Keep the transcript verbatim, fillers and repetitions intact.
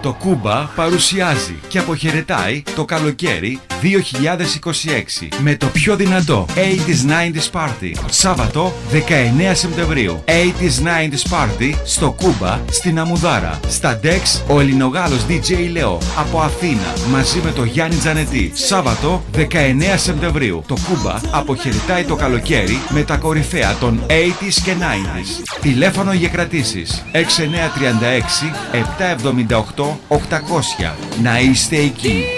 Το Κούμπα παρουσιάζει και αποχαιρετάει το καλοκαίρι δύο χιλιάδες είκοσι έξι με το πιο δυνατό ογδόντα ενενήντα Party. Σάββατο δεκαεννέα Σεπτεμβρίου. ογδόντα ενενήντα Party στο Κούμπα στην Αμουδάρα. Στα Dex ο Ελληνογάλος ντι τζέι Λεό από Αθήνα μαζί με το Γιάννη Τζανετή. Σάββατο δεκαεννέα Σεπτεμβρίου. Το Κούμπα αποχαιρετάει το καλοκαίρι με τα κορυφαία των ογδόντα και ενενήντα. Τηλέφωνο για κρατήσεις έξι εννιά τρία έξι επτά εβδομήντα οκτώ οκτακόσια. Να είστε εκεί.